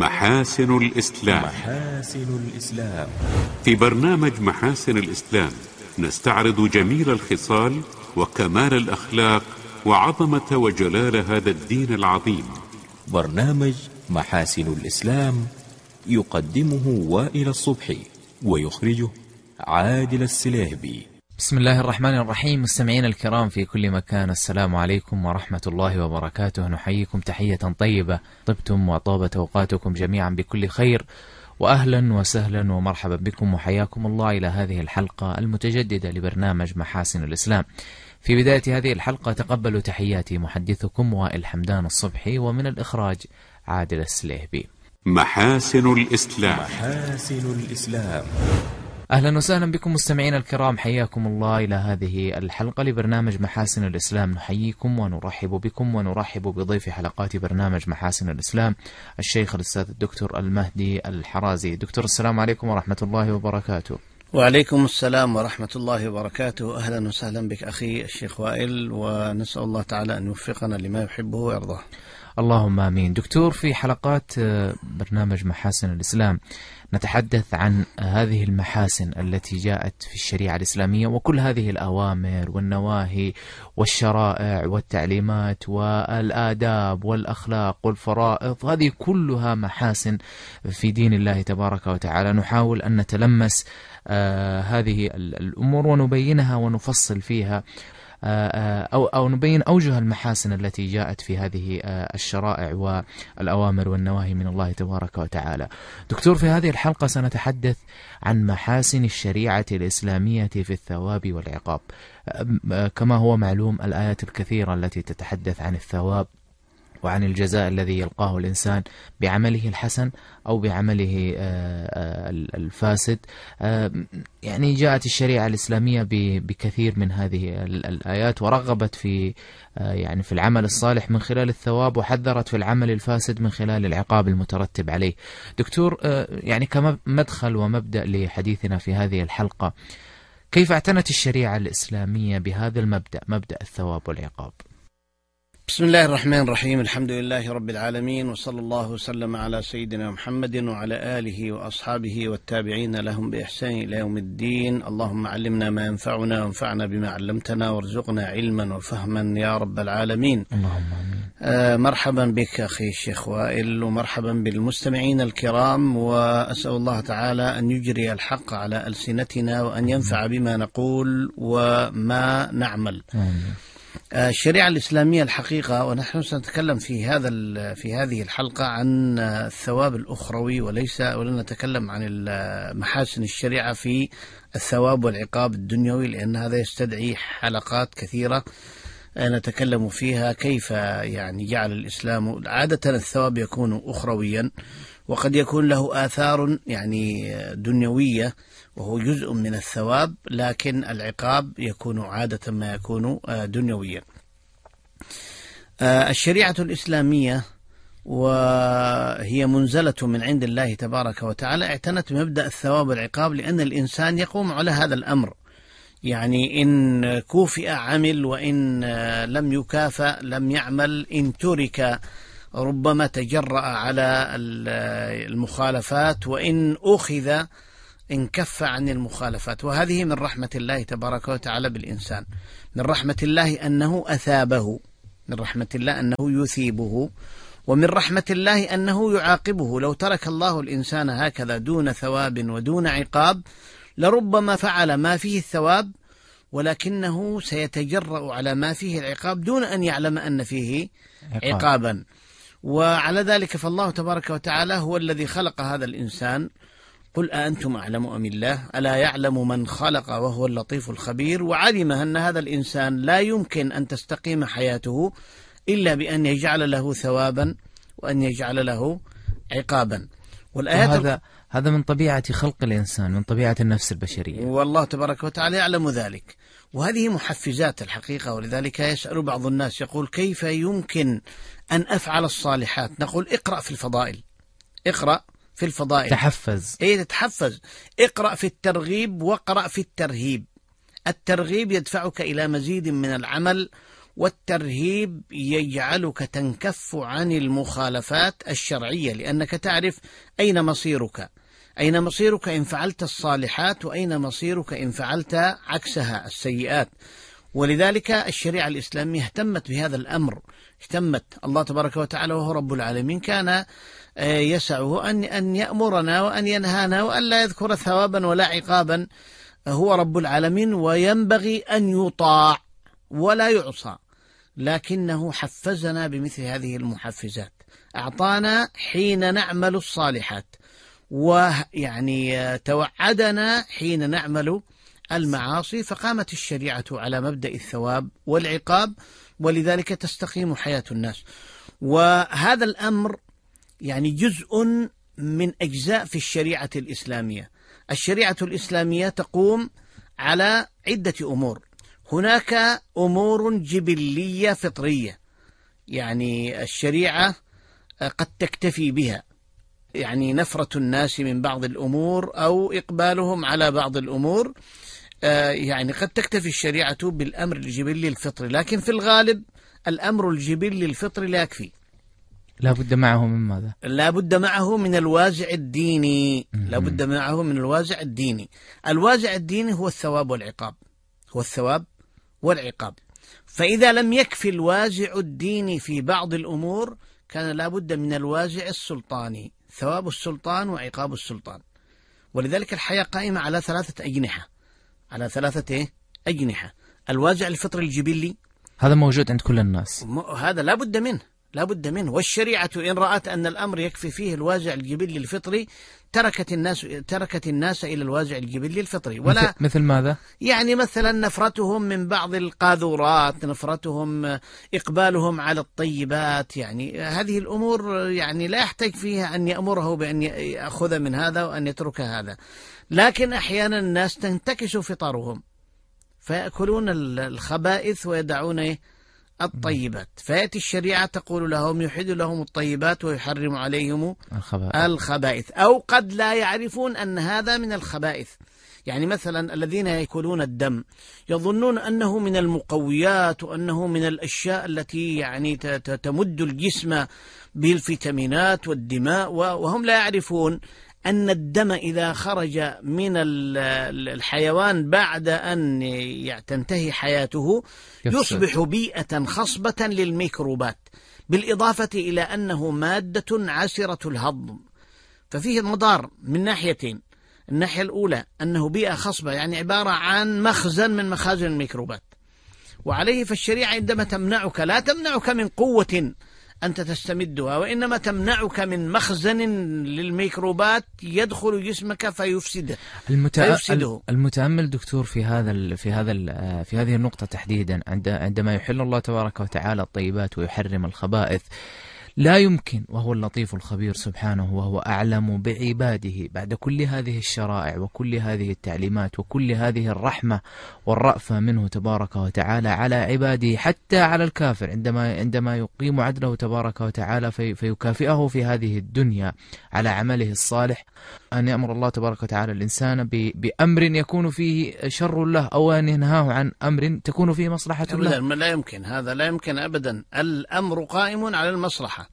محاسن الإسلام. في برنامج محاسن الإسلام نستعرض جميل الخصال وكمال الأخلاق وعظمة وجلال هذا الدين العظيم. برنامج محاسن الإسلام يقدمه وائل الصبحي ويخرجه عادل السليهبي. بسم الله الرحمن الرحيم. مستمعين الكرام في كل مكان، السلام عليكم ورحمة الله وبركاته. نحييكم تحية طيبة، طبتم وطابت أوقاتكم جميعا بكل خير، وأهلا وسهلا ومرحبا بكم وحياكم الله إلى هذه الحلقة المتجددة لبرنامج محاسن الإسلام. في بداية هذه الحلقة تقبلوا تحياتي محدثكم وائل حمدان الصبحي، ومن الإخراج عادل السليهبي. محاسن الإسلام. أهلا وسهلا بكم مستمعين الكرام، حياكم الله إلى هذه الحلقة لبرنامج محاسن الإسلام. نحييكم ونرحب بكم ونرحب بضيف حلقات برنامج محاسن الإسلام الشيخ الأستاذ الدكتور المهدي الحرازي. دكتور السلام عليكم ورحمة الله وبركاته. وعليكم السلام ورحمة الله وبركاته. أهلا وسهلا بك أخي الشيخ وائل، ونسأل الله تعالى أن يوفقنا لما يحبه ويرضاه. اللهم آمين. دكتور، في حلقات برنامج محاسن الإسلام نتحدث عن هذه المحاسن التي جاءت في الشريعة الإسلامية، وكل هذه الأوامر والنواهي والشرائع والتعليمات والآداب والأخلاق والفرائض، هذه كلها محاسن في دين الله تبارك وتعالى. نحاول أن نتلمس هذه الأمور ونبينها ونفصل فيها، أو نبين أوجه المحاسن التي جاءت في هذه الشرائع والأوامر والنواهي من الله تبارك وتعالى. دكتور، في هذه الحلقة سنتحدث عن محاسن الشريعة الإسلامية في الثواب والعقاب. كما هو معلوم، الآيات الكثيرة التي تتحدث عن الثواب وعن الجزاء الذي يلقاه الإنسان بعمله الحسن أو بعمله الفاسد، يعني جاءت الشريعة الإسلامية بكثير من هذه الآيات، ورغبت في يعني في العمل الصالح من خلال الثواب، وحذرت في العمل الفاسد من خلال العقاب المترتب عليه. دكتور، يعني كمدخل ومبدأ لحديثنا في هذه الحلقة، كيف اعتنت الشريعة الإسلامية بهذا المبدأ، مبدأ الثواب والعقاب؟ بسم الله الرحمن الرحيم. الحمد لله رب العالمين، وصلى الله وسلم على سيدنا محمد وعلى آله وأصحابه والتابعين لهم بإحسان إلى يوم الدين. اللهم علمنا ما ينفعنا وانفعنا بما علمتنا، وارزقنا علما وفهما يا رب العالمين. اللهم آمين. مرحبا بك أخي الشيخ وائل، ومرحبا بالمستمعين الكرام، وأسأل الله تعالى أن يجري الحق على ألسنتنا، وأن ينفع بما نقول وما نعمل. آمين. الشريعة الإسلامية الحقيقة، ونحن سنتكلم في هذه الحلقة عن الثواب الأخروي، ولن نتكلم عن محاسن الشريعة في الثواب والعقاب الدنيوي، لأن هذا يستدعي حلقات كثيرة نتكلم فيها كيف يعني جعل الإسلام. عادة الثواب يكون أخرويا، وقد يكون له آثار يعني دنيوية وهو جزء من الثواب، لكن العقاب يكون عادة ما يكون دنيويا. الشريعة الإسلامية وهي منزلة من عند الله تبارك وتعالى اعتنت بمبدأ الثواب والعقاب، لأن الإنسان يقوم على هذا الأمر، يعني إن كوفئ عمل، وإن لم يكافأ لم يعمل، إن ترك ربما تجرأ على المخالفات، وإن أخذ انكف عن المخالفات. وهذه من رحمة الله تبارك وتعالى بالإنسان، من رحمة الله أنه أثابه، من رحمة الله أنه يثيبه، ومن رحمة الله أنه يعاقبه. لو ترك الله الإنسان هكذا دون ثواب ودون عقاب، لربما فعل ما فيه الثواب ولكنه سيتجرأ على ما فيه العقاب دون أن يعلم أن فيه عقابا. وعلى ذلك فالله تبارك وتعالى هو الذي خلق هذا الإنسان. قل أأنتم أعلم أم الله؟ ألا يعلم من خلق وهو اللطيف الخبير. وعلم أن هذا الإنسان لا يمكن أن تستقيم حياته إلا بأن يجعل له ثوابا وأن يجعل له عقابا. هذا من طبيعة خلق الإنسان، من طبيعة النفس البشرية، والله تبارك وتعالى يعلم ذلك. وهذه محفزات الحقيقة، ولذلك يسأل بعض الناس يقول كيف يمكن أن أفعل الصالحات؟ نقول اقرأ في الفضائل، اقرأ في الفضائل، تحفز. تتحفز. اقرأ في الترغيب واقرأ في الترهيب. الترغيب يدفعك إلى مزيد من العمل والترهيب يجعلك تنكف عن المخالفات الشرعية، لأنك تعرف أين مصيرك، أين مصيرك إن فعلت الصالحات، وأين مصيرك إن فعلت عكسها السيئات. ولذلك الشريعة الإسلامية اهتمت بهذا الأمر، اهتمت. الله تبارك وتعالى وهو رب العالمين كان يسعه أن يأمرنا وأن ينهانا وأن لا يذكر ثوابا ولا عقابا. هو رب العالمين وينبغي أن يطاع ولا يعصى، لكنه حفزنا بمثل هذه المحفزات، أعطانا حين نعمل الصالحات، ويعني توعدنا حين نعمل المعاصي، فقامت الشريعة على مبدأ الثواب والعقاب، ولذلك تستقيم حياة الناس. وهذا الأمر يعني جزء من أجزاء في الشريعة الإسلامية. الشريعة الإسلامية تقوم على عدة أمور. هناك أمور جبلية فطرية، يعني الشريعة قد تكتفي بها، يعني نفرة الناس من بعض الأمور أو إقبالهم على بعض الأمور، يعني قد تكتفي الشريعة بالأمر الجبلي الفطري، لكن في الغالب الأمر الجبلي الفطري لا يكفي، لا بد معه من ماذا؟ لا بد معه من الوازع الديني، لا بد معه من الوازع الديني. الوازع الديني هو الثواب والعقاب، هو الثواب والعقاب. فإذا لم يكفي الوازع الديني في بعض الأمور كان لا بد من الوازع السلطاني، ثواب السلطان وعقاب السلطان. ولذلك الحياة قائمة على 3 أجنحة، على 3 أجنحة. الوازع الفطري الجبلي هذا موجود عند كل الناس، هذا لا بد منه، لا بد منه. والشريعة إن رأت أن الأمر يكفي فيه الوازع الجبلي الفطري تركت الناس إلى الوازع الجبلي الفطري. ولا مثل ماذا؟ يعني مثلا نفرتهم من بعض القاذورات، نفرتهم، إقبالهم على الطيبات، يعني هذه الأمور يعني لا يحتاج فيها أن يأمره بأن يأخذ من هذا وأن يترك هذا. لكن أحيانا الناس تنتكس فطرهم فيأكلون الخبائث ويدعون الطيبات، فيأتي الشريعة تقول لهم يحل لهم الطيبات ويحرم عليهم الخبائث، أو قد لا يعرفون أن هذا من الخبائث. يعني مثلا الذين يأكلون الدم يظنون أنه من المقويات وأنه من الأشياء التي يعني تمد الجسم بالفيتامينات والدماء، وهم لا يعرفون أن الدم إذا خرج من الحيوان بعد أن تنتهي حياته يصبح بيئة خصبة للميكروبات، بالإضافة إلى أنه مادة عسرة الهضم، ففيه مضار من ناحيتين. الناحية الأولى أنه بيئة خصبة، يعني عبارة عن مخزن من مخازن الميكروبات، وعليه فالشريعة عندما تمنعك لا تمنعك من قوة أنت تستمدها، وإنما تمنعك من مخزن للميكروبات يدخل جسمك فيفسده. المتأمل دكتور في هذه النقطة تحديدا، عندما يحل الله تبارك وتعالى الطيبات ويحرم الخبائث، لا يمكن، وهو اللطيف الخبير سبحانه وهو أعلم بعباده بعد كل هذه الشرائع وكل هذه التعليمات وكل هذه الرحمة والرأفة منه تبارك وتعالى على عباده، حتى على الكافر عندما يقيم عدله تبارك وتعالى فيكافئه في هذه الدنيا على عمله الصالح، أن يأمر الله تبارك وتعالى الإنسان بأمر يكون فيه شر له، أو أن ينهاه عن أمر تكون فيه مصلحة له. لا يمكن، هذا لا يمكن أبدا. الأمر قائم على المصلحة،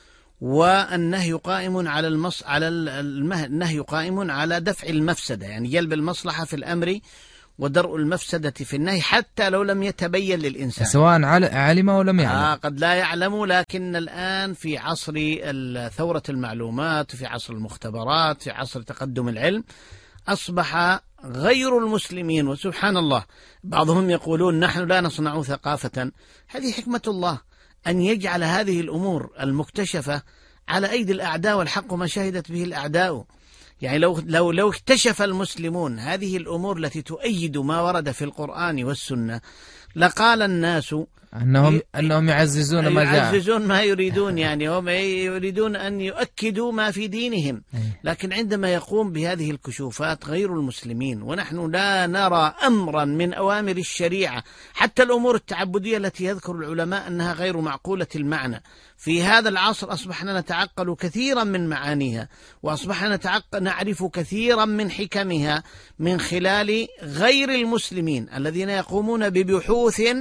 والنهي قائم على النهي قائم على دفع المفسدة، يعني جلب المصلحة في الأمر ودرء المفسدة في النهي، حتى لو لم يتبين للإنسان، سواء علم أو لم يعلم. قد لا يعلم، لكن الآن في عصر ثورة المعلومات، في عصر المختبرات، في عصر تقدم العلم، أصبح غير المسلمين، وسبحان الله بعضهم يقولون نحن لا نصنع ثقافة. هذه حكمة الله أن يجعل هذه الأمور المكتشفة على أيدي الأعداء، والحق ما شهدت به الأعداء. يعني لو اكتشف المسلمون هذه الأمور التي تؤيد ما ورد في القرآن والسنة، لقال الناس أنهم يعززون ما يريدون، يعني هم يريدون أن يؤكدوا ما في دينهم. لكن عندما يقوم بهذه الكشوفات غير المسلمين، ونحن لا نرى أمرا من أوامر الشريعة، حتى الأمور التعبدية التي يذكر العلماء أنها غير معقولة المعنى، في هذا العصر أصبحنا نتعقل كثيرا من معانيها، وأصبحنا نعرف كثيرا من حكمها من خلال غير المسلمين الذين يقومون ببحوث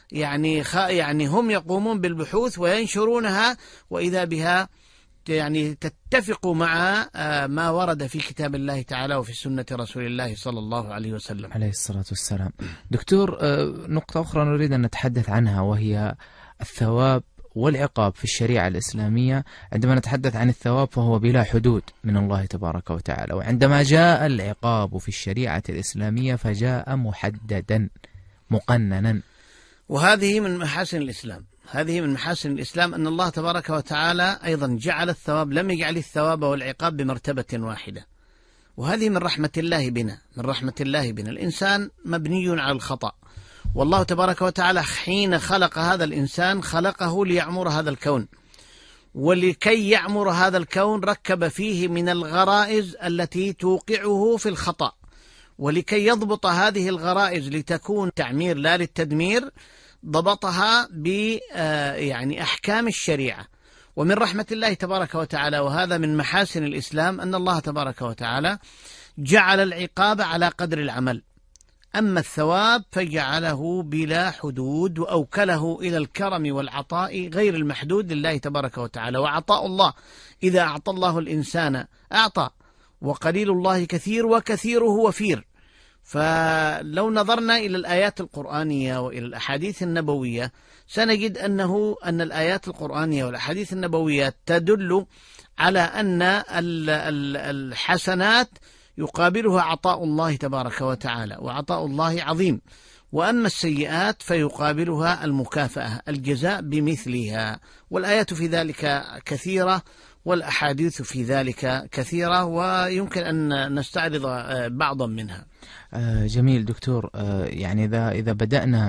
يعني هم يقومون بالبحوث وينشرونها، وإذا بها يعني تتفق مع ما ورد في كتاب الله تعالى وفي سنة رسول الله صلى الله عليه وسلم عليه الصلاة والسلام. دكتور، نقطة أخرى نريد أن نتحدث عنها، وهي الثواب والعقاب في الشريعة الإسلامية. عندما نتحدث عن الثواب فهو بلا حدود من الله تبارك وتعالى، وعندما جاء العقاب في الشريعة الإسلامية فجاء محددا مقننا. وهذه من محاسن الإسلام، هذه من محاسن الإسلام أن الله تبارك وتعالى أيضا جعل الثواب، لم يجعل الثواب والعقاب بمرتبة واحدة، وهذه من رحمة الله بنا، من رحمة الله بنا. الإنسان مبني على الخطأ، والله تبارك وتعالى حين خلق هذا الإنسان خلقه ليعمر هذا الكون، ولكي يعمر هذا الكون ركب فيه من الغرائز التي توقعه في الخطأ، ولكي يضبط هذه الغرائز لتكون تعمير لا للتدمير ضبطها يعني أحكام الشريعة. ومن رحمة الله تبارك وتعالى، وهذا من محاسن الإسلام، أن الله تبارك وتعالى جعل العقاب على قدر العمل، أما الثواب فجعله بلا حدود، وأوكله إلى الكرم والعطاء غير المحدود لله تبارك وتعالى. وعطاء الله إذا أعطى الله الإنسان أعطى، وقليل الله كثير وكثيره وفير. فلو نظرنا إلى الآيات القرآنية وإلى الأحاديث النبوية سنجد أن الآيات القرآنية والأحاديث النبوية تدل على أن الحسنات يقابلها عطاء الله تبارك وتعالى، وعطاء الله عظيم، وأما السيئات فيقابلها المكافأة، الجزاء بمثلها. والآيات في ذلك كثيرة، والأحاديث في ذلك كثيرة، ويمكن أن نستعرض بعضا منها. جميل دكتور. يعني إذا بدأنا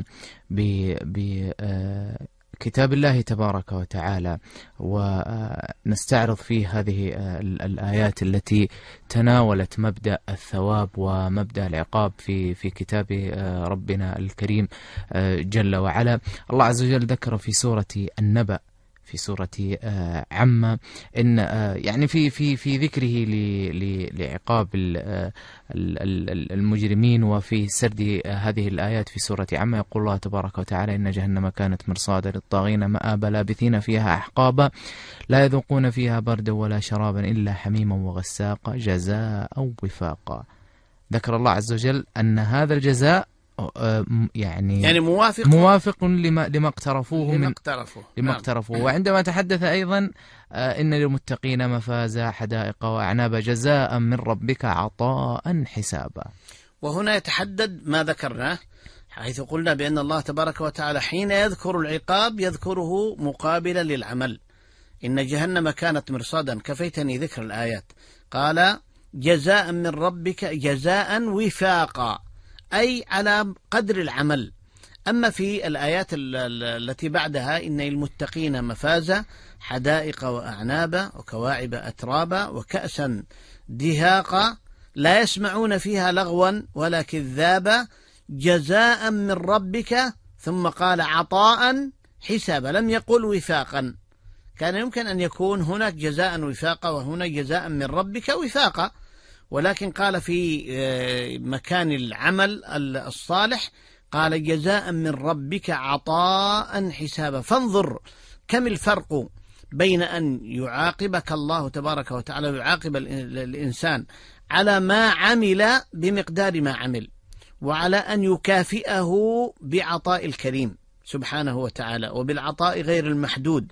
كتاب الله تبارك وتعالى ونستعرض فيه هذه الآيات التي تناولت مبدأ الثواب ومبدأ العقاب في كتاب ربنا الكريم جل وعلا. الله عز وجل ذكر في سورة النبأ، في سورة عامة، إن يعني في ذكره لعقاب المجرمين، وفي سرد هذه الآيات في سورة عامة يقول الله تبارك وتعالى: إن جهنم كانت مرصادا للطاغين مآبا لابثين فيها أحقابا لا يذوقون فيها بردا ولا شرابا إلا حميما وغساقا جزاء وفاقا. ذكر الله عز وجل أن هذا الجزاء يعني موافق لما اقترفوه لما اقترفوه. وعندما تحدث أيضا إن للمتقين مفازا حدائق وأعناب جزاء من ربك عطاء حسابا. وهنا يتحدد ما ذكرناه، حيث قلنا بأن الله تبارك وتعالى حين يذكر العقاب يذكره مقابلا للعمل. إن جهنم كانت مرصادا، كفيتني ذكر الآيات، قال جزاء من ربك جزاء وفاقا، أي على قدر العمل. أما في الآيات التي بعدها: إن المتقين مفازا حدائق وأعنابا وكواعب أترابا وكأسا دهاقا لا يسمعون فيها لغوا ولا كذابا جزاء من ربك، ثم قال عطاء حسابا، لم يقل وفاقا. كان يمكن أن يكون هناك جزاء وفاقا وهنا جزاء من ربك وفاقا، ولكن قال في مكان العمل الصالح قال جزاء من ربك عطاء حسابا. فانظر كم الفرق بين أن يعاقبك الله تبارك وتعالى ويعاقب الإنسان على ما عمل بمقدار ما عمل، وعلى أن يكافئه بعطاء الكريم سبحانه وتعالى، وبالعطاء غير المحدود،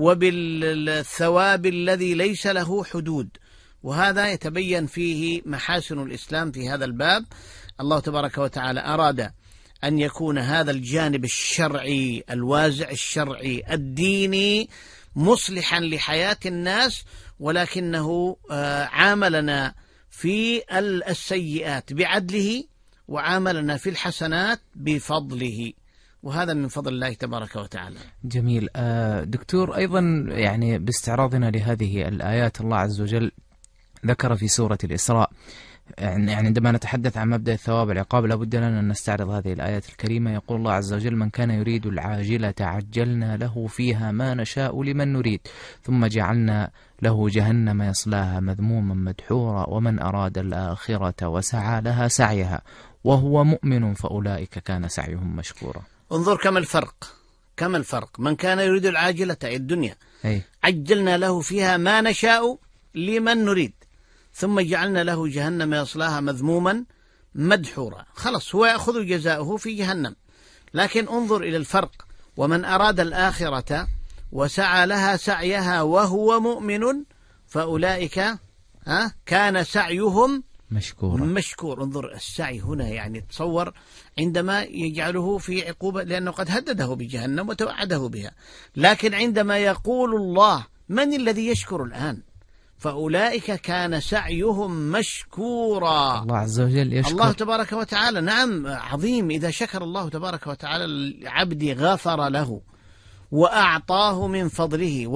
وبالثواب الذي ليس له حدود. وهذا يتبين فيه محاسن الإسلام في هذا الباب. الله تبارك وتعالى أراد أن يكون هذا الجانب الشرعي الوازع الشرعي الديني مصلحا لحياة الناس، ولكنه عاملنا في السيئات بعدله، وعاملنا في الحسنات بفضله، وهذا من فضل الله تبارك وتعالى. جميل. دكتور، أيضا يعني باستعراضنا لهذه الآيات، الله عز وجل ذكر في سورة الإسراء، يعني عندما نتحدث عن مبدأ الثواب والعقاب لابد لنا أن نستعرض هذه الآيات الكريمة. يقول الله عز وجل: من كان يريد العاجلة عجلنا له فيها ما نشاء لمن نريد ثم جعلنا له جهنم يصلاها مذموما مدحورا ومن أراد الآخرة وسعى لها سعيها وهو مؤمن فأولئك كان سعيهم مشكورا. انظر كما الفرق من كان يريد العاجلة أي الدنيا أي. عجلنا له فيها ما نشاء لمن نريد ثم جعلنا له جهنم يصلاها مذموما مدحورا. خلص هو يأخذ جزاؤه في جهنم. لكن انظر إلى الفرق. ومن أراد الآخرة وسعى لها سعيها وهو مؤمن فأولئك كان سعيهم مشكور. انظر السعي هنا، يعني تصور عندما يجعله في عقوبة لأنه قد هدده بجهنم وتوعده بها، لكن عندما يقول الله من الذي يشكر الآن؟ فأولئك كان سعيهم مشكورا. الله عز وجل يشكر الله تبارك وتعالى. نعم عظيم. إذا شكر الله تبارك وتعالى العبد غفر له وأعطاه من فضله.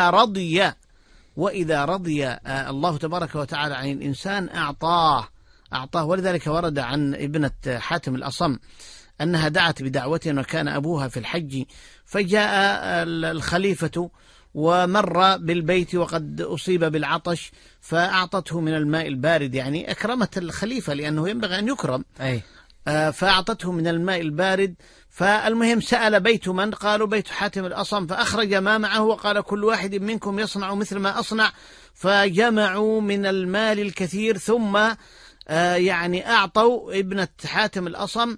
وإذا رضي الله تبارك وتعالى عن الإنسان أعطاه. ولذلك ورد عن ابنة حاتم الأصم أنها دعت بدعوة وكان أبوها في الحج، فجاء الخليفة ومر بالبيت وقد أصيب بالعطش فأعطته من الماء البارد، يعني أكرمت الخليفة لأنه ينبغي أن يكرم. فأعطته من الماء البارد. فالمهم سأل بيت من؟ قالوا بيت حاتم الأصم، فأخرج ما معه وقال كل واحد منكم يصنع مثل ما أصنع. فجمعوا من المال الكثير ثم يعني أعطوا ابنة حاتم الأصم.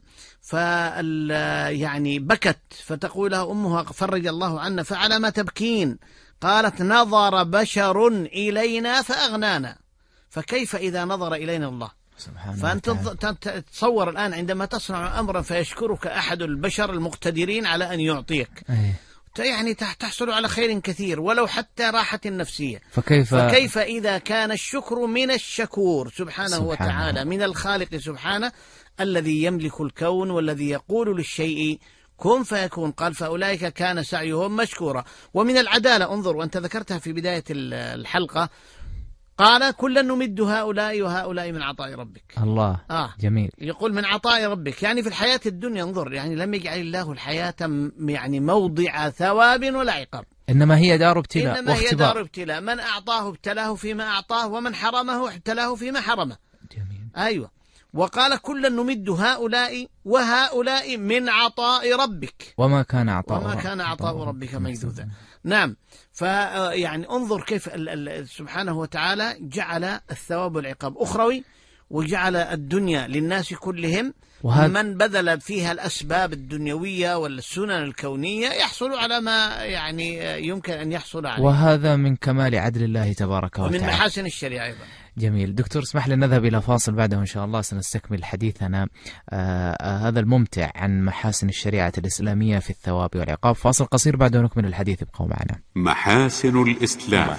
يعني بكت فتقول لها أمها فرج الله عنا فعلى ما تبكين؟ قالت نظر بشر إلينا فأغنانا. فكيف إذا نظر إلينا الله؟ فأنت تتصور الآن عندما تصنع أمرا فيشكرك أحد البشر المقتدرين على أن يعطيك، يعني تحصل على خير كثير ولو حتى راحة النفسية. فكيف إذا كان الشكر من الشكور سبحانه وتعالى، من الخالق سبحانه الذي يملك الكون والذي يقول للشيء كن فيكون. قال فأولئك كان سعيهم مشكورا. ومن العدالة انظر، وأنت ذكرتها في بداية الحلقة، قال كلا نمد هؤلاء وهؤلاء من عطاء ربك. الله جميل. يقول من عطاء ربك، يعني في الحياة الدنيا. انظر، يعني لم يجعل الله الحياة يعني موضع ثواب ولا عقاب، إنما هي دار ابتلاء واختبار. من أعطاه ابتلاه فيما أعطاه ومن حرمه ابتلاه فيما حرمه. جميل. أيوة. وقال كلا نمد هؤلاء وهؤلاء من عطاء ربك وما كان عطاء ربك مجذوذا. نعم. فيعني انظر كيف سبحانه وتعالى جعل الثواب والعقاب أخروي، وجعل الدنيا للناس كلهم، من بذل فيها الأسباب الدنيوية والسنن الكونية يحصل على ما يعني يمكن أن يحصل عليه. وهذا من كمال عدل الله تبارك وتعالى ومن محاسن الشريعة أيضا. جميل. دكتور اسمح لي نذهب إلى فاصل، بعده إن شاء الله سنستكمل حديثنا هذا الممتع عن محاسن الشريعة الإسلامية في الثواب والعقاب. فاصل قصير بعده نكمل الحديث، ابقوا معنا. محاسن الإسلام.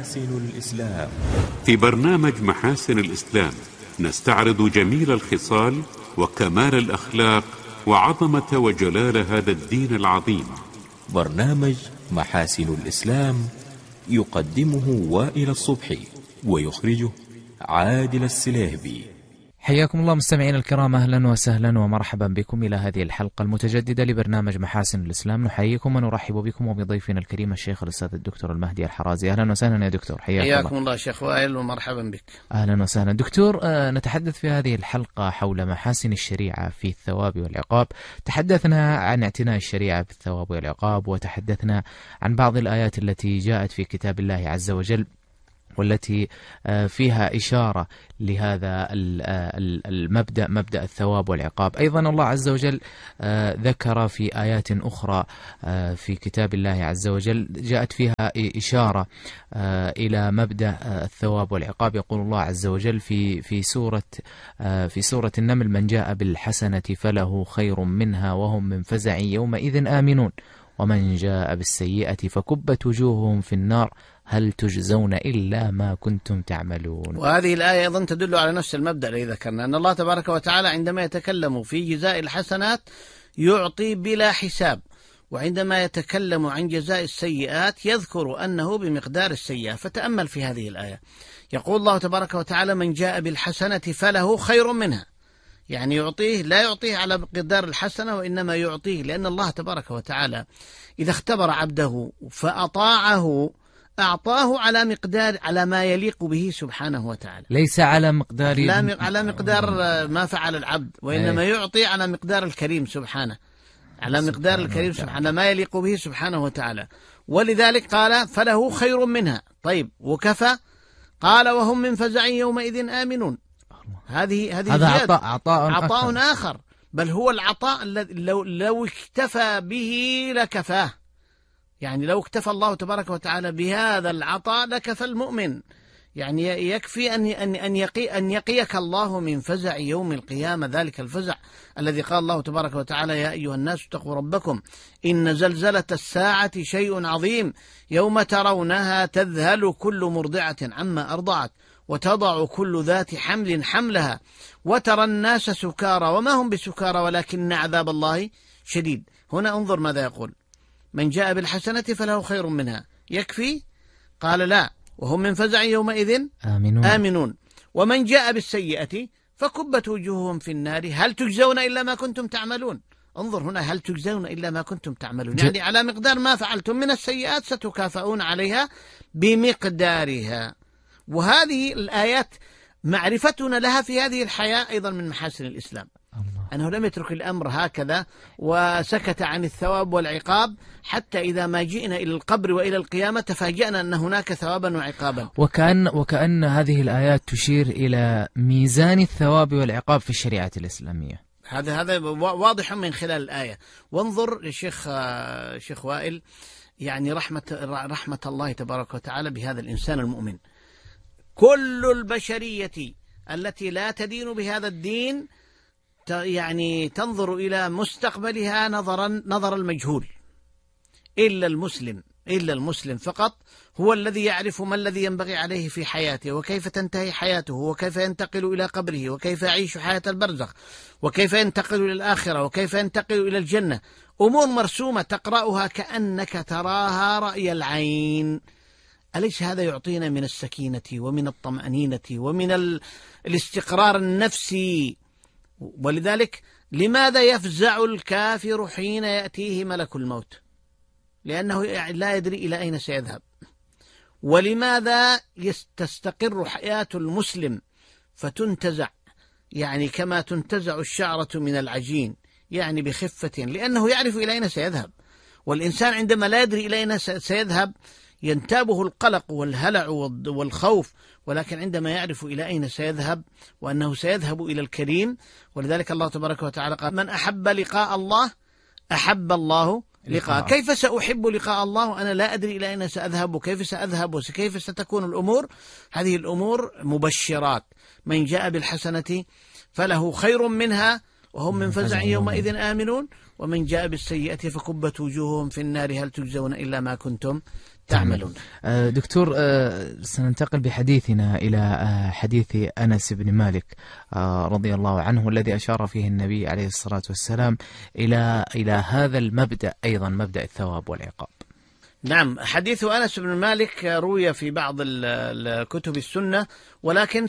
في برنامج محاسن الإسلام نستعرض جميل الخصال وكمال الأخلاق وعظمة وجلال هذا الدين العظيم. برنامج محاسن الإسلام يقدمه وائل الصبحي ويخرجه عادل السليهبي. حياكم الله مستمعين الكرام، أهلا وسهلا ومرحبا بكم إلى هذه الحلقة المتجددة لبرنامج محاسن الإسلام. نحييكم ونرحب بكم وبضيفنا الكريم الشيخ الأستاذ الدكتور المهدي الحرازي. أهلا وسهلا يا دكتور. حياكم الله شيخ وائل ومرحبا بك. أهلا وسهلا دكتور. نتحدث في هذه الحلقة حول محاسن الشريعة في الثواب والعقاب. تحدثنا عن اعتناء الشريعة بالثواب والعقاب، وتحدثنا عن بعض الآيات التي جاءت في كتاب الله عز وجل والتي فيها إشارة لهذا المبدأ، مبدأ الثواب والعقاب. أيضا الله عز وجل ذكر في آيات أخرى في كتاب الله عز وجل جاءت فيها إشارة إلى مبدأ الثواب والعقاب. يقول الله عز وجل في سورة النمل: من جاء بالحسنة فله خير منها وهم من فزع يومئذ آمنون ومن جاء بالسيئة فكبت وجوههم في النار هل تجزون إلا ما كنتم تعملون. وهذه الآية أيضا تدل على نفس المبدأ الذي ذكرنا، أن الله تبارك وتعالى عندما يتكلم في جزاء الحسنات يعطي بلا حساب، وعندما يتكلم عن جزاء السيئات يذكر أنه بمقدار السيئة. فتأمل في هذه الآية، يقول الله تبارك وتعالى: من جاء بالحسنة فله خير منها، يعني يعطيه، لا يعطيه على مقدار الحسنة، وإنما يعطيه لأن الله تبارك وتعالى إذا اختبر عبده فأطاعه أعطاه على ما يليق به سبحانه وتعالى، ليس على مقدار لا على مقدار ما فعل العبد، وإنما يعطي على مقدار الكريم سبحانه. على مقدار الكريم سبحانه ما يليق به سبحانه وتعالى. ولذلك قال فله خير منها. طيب وكفى؟ قال وهم من فزع يومئذ آمنون. هذه هذا عطاء آخر، بل هو العطاء الذي لو اكتفى به لكفاه. يعني لو اكتفى الله تبارك وتعالى بهذا العطاء لكفى المؤمن. يعني يكفي أن يقيك الله من فزع يوم القيامة، ذلك الفزع الذي قال الله تبارك وتعالى يا أيها الناس اتقوا ربكم إن زلزلة الساعة شيء عظيم يوم ترونها تذهل كل مرضعة عما أرضعت وتضع كل ذات حمل حملها وترى الناس سكارى وما هم بسكارى ولكن عذاب الله شديد. هنا انظر ماذا يقول: من جاء بالحسنة فله خير منها. يكفي؟ قال لا، وهم من فزع يومئذ آمنون. ومن جاء بالسيئة فكبت وجوههم في النار هل تجزون إلا ما كنتم تعملون. انظر هنا، هل تجزون إلا ما كنتم تعملون، يعني على مقدار ما فعلتم من السيئات ستكافئون عليها بمقدارها. وهذه الآيات معرفتنا لها في هذه الحياة أيضا من محاسن الإسلام، أنه لم يترك الأمر هكذا وسكت عن الثواب والعقاب حتى إذا ما جئنا إلى القبر وإلى القيامة تفاجأنا أن هناك ثوابا وعقابا. وكأن هذه الآيات تشير إلى ميزان الثواب والعقاب في الشريعة الإسلامية. هذا واضح من خلال الآية. وانظر يا شيخ وائل، يعني رحمة الله تبارك وتعالى بهذا الإنسان المؤمن. كل البشرية التي لا تدين بهذا الدين يعني تنظر إلى مستقبلها نظر المجهول، إلا المسلم فقط هو الذي يعرف ما الذي ينبغي عليه في حياته، وكيف تنتهي حياته، وكيف ينتقل إلى قبره، وكيف يعيش حياة البرزخ، وكيف ينتقل إلى الآخرة، وكيف ينتقل إلى الجنة. أمور مرسومة تقرأها كأنك تراها رأي العين. أليس هذا يعطينا من السكينة ومن الطمأنينة ومن الاستقرار النفسي؟ ولذلك لماذا يفزع الكافر حين يأتيه ملك الموت؟ لأنه لا يدري إلى أين سيذهب. ولماذا تستقر حياة المسلم فتنتزع، يعني كما تنتزع الشعرة من العجين، يعني بخفة، لأنه يعرف إلى أين سيذهب. والإنسان عندما لا يدري إلى أين سيذهب ينتابه القلق والهلع والخوف، ولكن عندما يعرف إلى أين سيذهب وأنه سيذهب إلى الكريم. ولذلك الله تبارك وتعالى قال من أحب لقاء الله أحب الله لقاء. كيف سأحب لقاء الله وأنا لا أدري إلى أين سأذهب وكيف سأذهب وكيف ستكون الأمور؟ هذه الأمور مبشرات. من جاء بالحسنة فله خير منها وهم من فزع يومئذ آمنون ومن جاء بالسيئة فكبت وجوههم في النار هل تجزون إلا ما كنتم تعملون. دكتور، سننتقل بحديثنا إلى حديث أنس بن مالك رضي الله عنه الذي أشار فيه النبي عليه الصلاة والسلام إلى هذا المبدأ أيضا، مبدأ الثواب والعقاب. نعم، حديث أنس بن مالك روي في بعض الكتب السنة، ولكن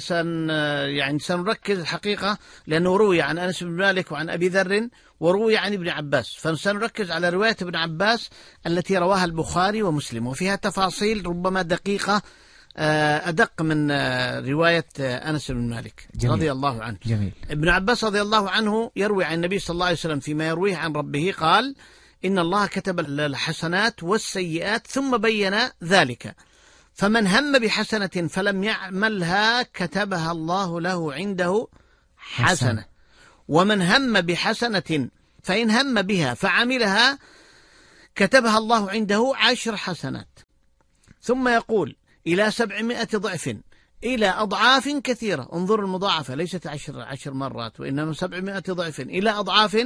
سنركز الحقيقة لأنه روي عن أنس بن مالك وعن أبي ذر وروي عن ابن عباس، فسنركز على رواية ابن عباس التي رواها البخاري ومسلم، وفيها تفاصيل ربما دقيقة أدق من رواية أنس بن مالك رضي الله عنه. جميل. ابن عباس رضي الله عنه يروي عن النبي صلى الله عليه وسلم فيما يرويه عن ربه قال إن الله كتب الحسنات والسيئات ثم بين ذلك، فمن هم بحسنة فلم يعملها كتبها الله له عنده حسنة، ومن هم بحسنة فإن هم بها فعملها كتبها الله عنده 10 حسنات، ثم يقول إلى 700 ضعف إلى أضعاف كثيرة. انظر المضاعفة ليست 10 مرات وإنما 700 ضعف إلى أضعاف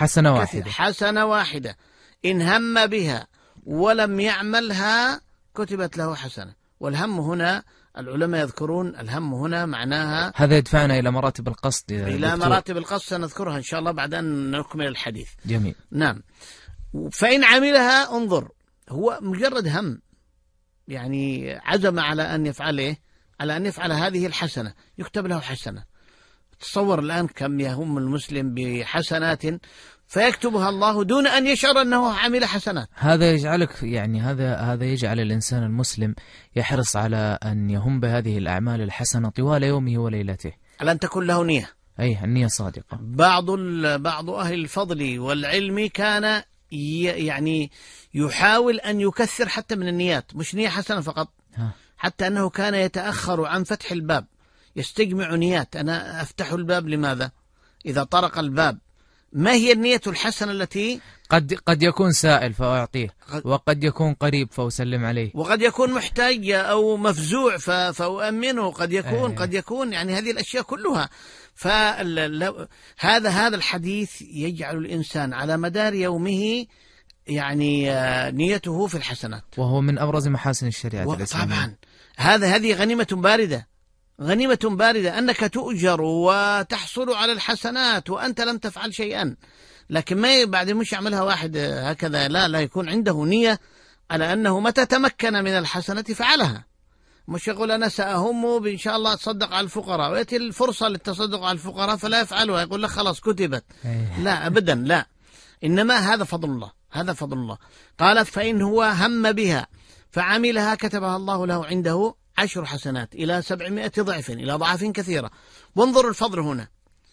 حسنة واحدة إن هم بها ولم يعملها كتبت له حسنة. والهم هنا العلماء يذكرون الهم هنا معناها هذا يدفعنا إلى مراتب القصد. إلى مراتب القصد سنذكرها إن شاء الله بعد أن نكمل الحديث. جميل. نعم. فإن عملها انظر هو مجرد هم، يعني عزم على أن يفعله، على أن يفعل هذه الحسنة يكتب له حسنة. تصور الآن كم يهم المسلم بحسنات فيكتبها الله دون أن يشعر أنه عمل حسنات. هذا يجعلك يعني هذا يجعل الإنسان المسلم يحرص على أن يهم بهذه الأعمال الحسنة طوال يومه وليلته، على أن تكون له نية، أي النية صادقة. بعض أهل الفضل والعلم كان يعني يحاول أن يكثر حتى من النيات، مش نية حسنة فقط، حتى أنه كان يتأخر عن فتح الباب، يستجمع نيات. أنا أفتح الباب لماذا؟ إذا طرق الباب ما هي النية الحسنة التي قد يكون سائل فأعطيه، وقد يكون قريب فأسلم عليه، وقد يكون محتاج أو مفزوع فأؤمنه، قد يكون يعني هذه الأشياء كلها. هذا الحديث يجعل الإنسان على مدار يومه يعني نيته في الحسنات، وهو من أبرز محاسن الشريعة الإسلامية. طبعا هذه غنيمة باردة أنك تؤجر وتحصل على الحسنات وأنت لم تفعل شيئا، لكن ما بعد مش يعملها واحد هكذا، لا يكون عنده نية على أنه متى تمكن من الحسنة فعلها. مش يقول أنا سأهم بإن شاء الله أتصدق على الفقراء، ويأتي الفرصة للتصدق على الفقراء فلا يفعلها، يقول لك خلاص كتبت. لا أبدا، لا، إنما هذا فضل الله. قال فإن هو هم بها فعملها كتبها الله له عنده 10 حسنات إلى 700 ضعف، إلى ضعف كثيرة. وانظر الفضل هنا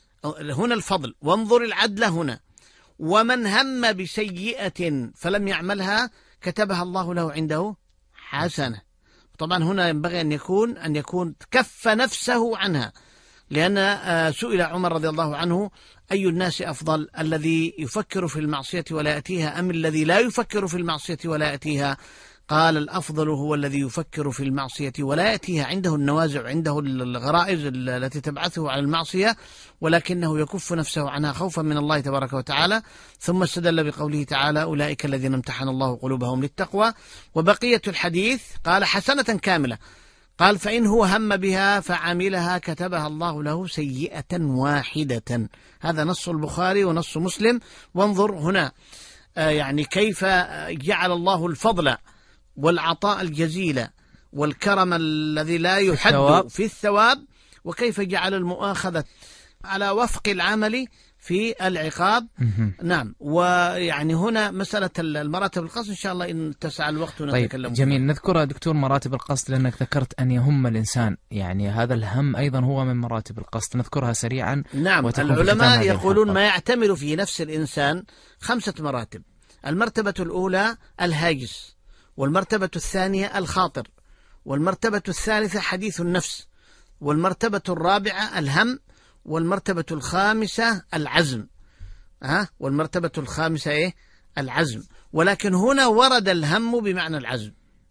الفضل، وانظر العدل هنا. ومن هم بسيئة فلم يعملها كتبها الله له عنده حسنة. طبعا هنا ينبغي أن يكون كف نفسه عنها، لأن سئل عمر رضي الله عنه أي الناس أفضل، الذي يفكر في المعصية ولا يأتيها أم الذي لا يفكر في المعصية ولا يأتيها؟ قال الأفضل هو الذي يفكر في المعصية ولا يأتيها، عنده النوازع، عنده الغرائز التي تبعثه على المعصية، ولكنه يكف نفسه عنها خوفا من الله تبارك وتعالى. ثم استدل بقوله تعالى أولئك الذين امتحن الله قلوبهم للتقوى. وبقية الحديث قال حسنة كاملة، قال فإن هو هم بها فعملها كتبها الله له سيئة واحدة. هذا نص البخاري ونص مسلم. وانظر هنا يعني كيف جعل الله الفضل والعطاء الجزيل والكرم الذي لا يحد في الثواب، وكيف جعل المؤاخذة على وفق العمل في العقاب. نعم. ويعني هنا مسألة المراتب القصد إن شاء الله إن تسع الوقت نتكلم. طيب جميل، نذكر دكتور مراتب القصد، لأنك ذكرت أن يهم الإنسان، يعني هذا الهم أيضا هو من مراتب القصد، نذكرها سريعا. نعم. العلماء يقولون ما يعتمل في نفس الإنسان 5 مراتب. المرتبة الأولى الهاجس، والمرتبة الثانية الخاطر، والمرتبة الثالثة حديث النفس، والمرتبة الرابعة الهم، والمرتبة الخامسة العزم. والمرتبة الخامسة العزم. ولكن هنا ورد الهم بمعنى العزم.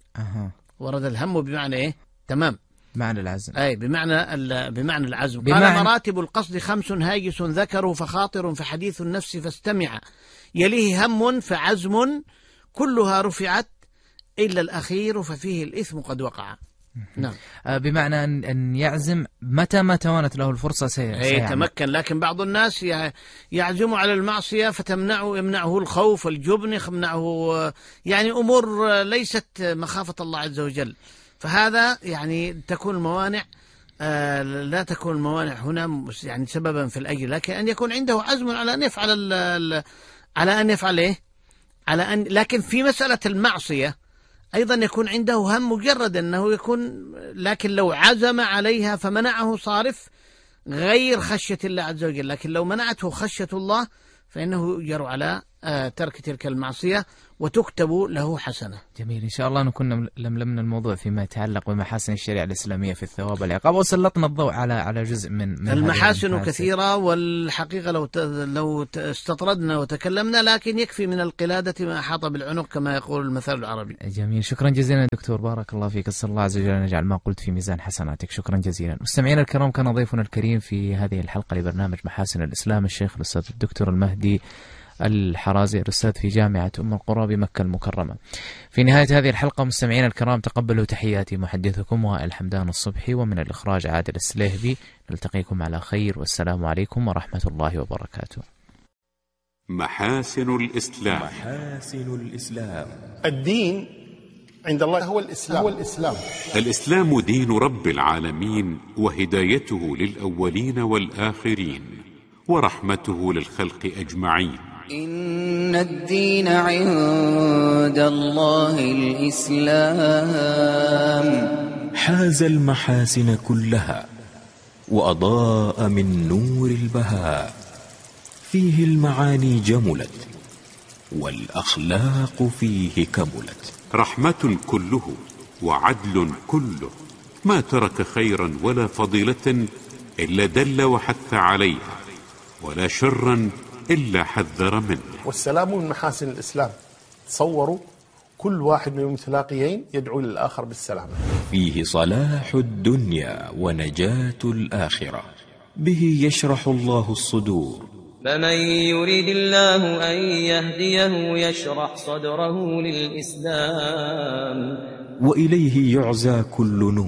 ورد الهم بمعنى تمام، معنى العزم. بمعنى العزم. قال مراتب القصد 5 هاجس ذكره فخاطر فحديث النفس فاستمع، يليه هم فعزم، كلها رفعت إلا الأخير ففيه الإثم قد وقع. نعم. بمعنى أن يعزم متى توانت له الفرصة سيتمكن. لكن بعض الناس يعزم على المعصية يمنعه الخوف والجبن، يمنعه يعني أمور ليست مخافة الله عز وجل. فهذا يعني تكون الموانع لا تكون الموانع هنا يعني سببا في الأجل، لكن أن يكون عنده عزم على أن يفعل لكن في مسألة المعصية أيضا يكون عنده هم مجرد أنه يكون، لكن لو عزم عليها فمنعه صارف غير خشية الله عز وجل، لكن لو منعته خشية الله فإنه يجر على ترك تلك المعصية وتكتب له حسنة. جميل، إن شاء الله نكون لملمنا الموضوع فيما يتعلق بمحاسن الشريعة الإسلامية في الثواب والعقاب، وسلطنا الضوء على جزء من المحاسن كثيرة، والحقيقة لو استطردنا وتكلمنا، لكن يكفي من القلادة ما أحاط بالعنق كما يقول المثل العربي. جميل، شكرا جزيلا دكتور، بارك الله فيك، أسأل الله عز وجل أن يجعل ما قلت في ميزان حسناتك. شكرا جزيلا. مستمعينا الكرام، كان ضيفنا الكريم في هذه الحلقة لبرنامج محاسن الإسلام الشيخ الأستاذ الدكتور المهدي الحرازي، الأستاذ في جامعة أم القرى بمكة المكرمة. في نهاية هذه الحلقة مستمعينا الكرام، تقبلوا تحياتي محدثكم وائل حمدان الصبحي، ومن الإخراج عادل السليهبي. نلتقيكم على خير، والسلام عليكم ورحمة الله وبركاته. محاسن الإسلام. محاسن الإسلام. الدين عند الله هو الإسلام. الإسلام دين رب العالمين، وهدايته للأولين والآخرين، ورحمته للخلق أجمعين. إن الدين عند الله الإسلام. حاز المحاسن كلها وأضاء من نور البهاء، فيه المعاني جملت والأخلاق فيه كملت. رحمة كله وعدل كله، ما ترك خيرا ولا فضيلة إلا دل وحث عليها، ولا شرا إلا حذر منه. والسلام من محاسن الإسلام. تصوروا كل واحد من المتلاقيين يدعو للآخر بالسلام. فيه صلاح الدنيا ونجاة الآخرة، به يشرح الله الصدور. فمن يريد الله أن يهديه يشرح صدره للإسلام، وإليه يعزى كل نور.